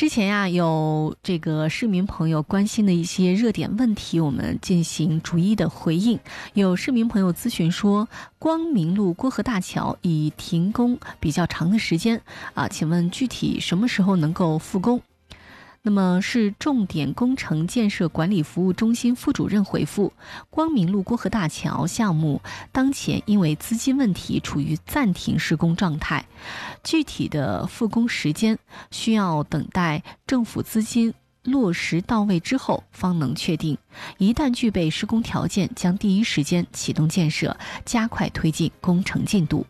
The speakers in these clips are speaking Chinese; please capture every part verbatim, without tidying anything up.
之前呀，有这个市民朋友关心的一些热点问题，我们进行逐一的回应。有市民朋友咨询说，光明路郭河大桥已停工比较长的时间啊，请问具体什么时候能够复工？那么是重点工程建设管理服务中心副主任回复，光明路郭河大桥项目当前因为资金问题处于暂停施工状态，具体的复工时间需要等待政府资金落实到位之后方能确定，一旦具备施工条件，将第一时间启动建设，加快推进工程进度。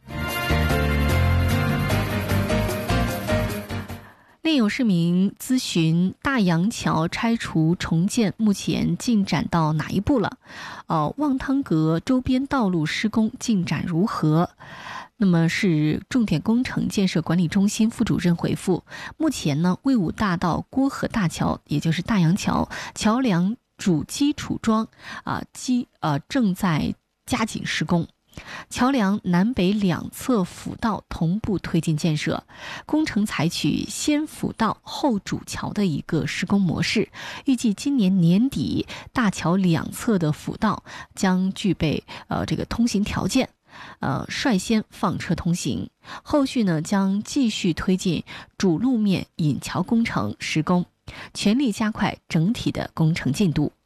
另有市民咨询，大洋桥拆除重建目前进展到哪一步了？呃，望汤阁周边道路施工进展如何？那么是重点工程建设管理中心副主任回复，目前呢，魏武大道郭河大桥，也就是大洋桥桥梁主基础桩啊基呃正在加紧施工。桥梁南北两侧辅道同步推进建设，工程采取先辅道后主桥的一个施工模式，预计今年年底大桥两侧的辅道将具备呃这个通行条件，呃率先放车通行，后续呢将继续推进主路面引桥工程施工，全力加快整体的工程进度。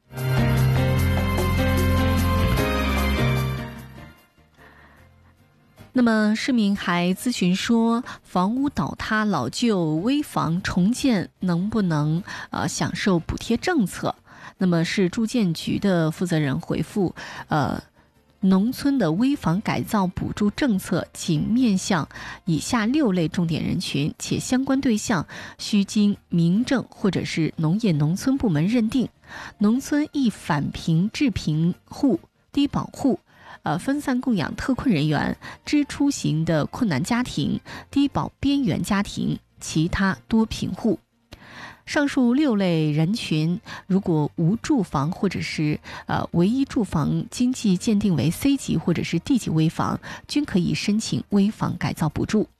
那么市民还咨询说，房屋倒塌老旧危房重建能不能呃享受补贴政策？那么是住建局的负责人回复，呃农村的危房改造补助政策仅面向以下六类重点人群，且相关对象需经民政或者是农业农村部门认定。农村易返贫致贫户、低保户、呃，分散供养特困人员、支出型的困难家庭、低保边缘家庭、其他多贫户。上述六类人群，如果无住房或者是呃唯一住房经济鉴定为 C 级或者是 D 级危房，均可以申请危房改造补助。